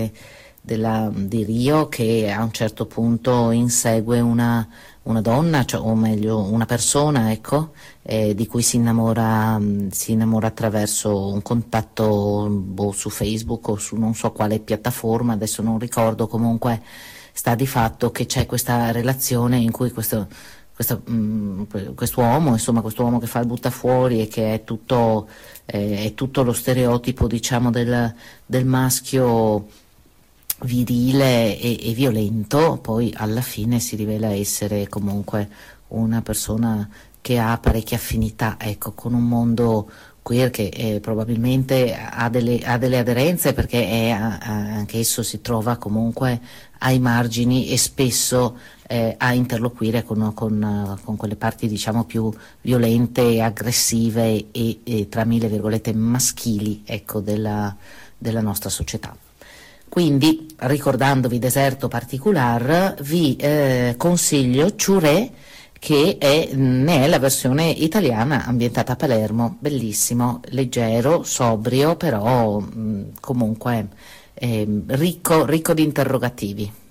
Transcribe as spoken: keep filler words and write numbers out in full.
de, della, di Rio, che a un certo punto insegue una, una donna, cioè, o meglio una persona, ecco, eh, di cui si innamora, si innamora attraverso un contatto boh, su Facebook o su non so quale piattaforma, adesso non ricordo, comunque sta di fatto che c'è questa relazione in cui questo Questo, mh, quest'uomo, insomma, quest'uomo che fa il buttafuori e che è tutto, eh, è tutto lo stereotipo, diciamo, del, del maschio virile e, e violento, poi alla fine si rivela essere comunque una persona che ha parecchie affinità, ecco, con un mondo queer che eh, probabilmente ha delle, ha delle aderenze, perché è, a, a, anche esso si trova comunque ai margini e spesso eh, a interloquire con, con, con quelle parti, diciamo, più violente, aggressive e, e tra mille virgolette maschili, ecco, della, della nostra società. Quindi, ricordandovi Deserto Particular, vi eh, consiglio Ciuré, che è, ne è la versione italiana ambientata a Palermo, bellissimo, leggero, sobrio, però mh, comunque eh, ricco, ricco di interrogativi.